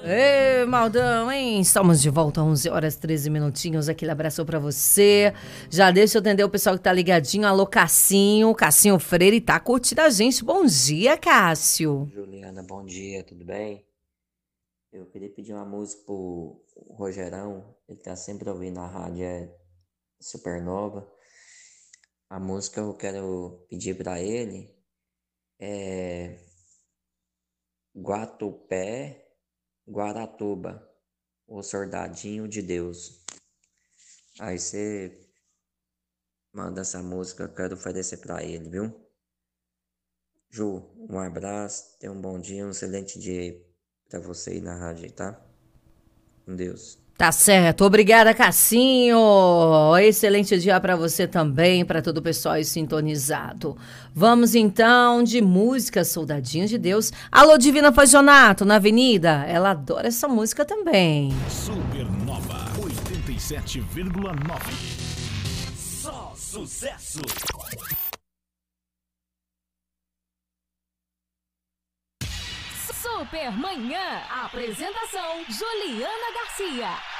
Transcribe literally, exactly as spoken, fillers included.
Ê, Maldão, hein? Estamos de volta, onze horas e treze minutinhos. Aquele abraço pra você. Já deixa eu atender o pessoal que tá ligadinho. Alô, Cassinho. Cassinho Freire tá curtindo a gente. Bom dia, Cássio. Juliana, bom dia, tudo bem? Eu queria pedir uma música pro Rogerão, ele tá sempre ouvindo a rádio é Supernova. A música que eu quero pedir pra ele é Guatupé, Guaratuba, o Soldadinho de Deus. Aí você manda essa música, eu quero oferecer pra ele, viu? Ju, um abraço, tenha um bom dia, um excelente dia aí pra você aí na rádio, tá? Com Deus. Tá certo. Obrigada, Cassinho. Excelente dia pra você também, pra todo o pessoal aí sintonizado. Vamos então de música Soldadinho de Deus. Alô, Divina Fajonato, na Avenida. Ela adora essa música também. Supernova oitenta e sete vírgula nove. Só sucesso. Supermanhã. Apresentação Juliana Garcia.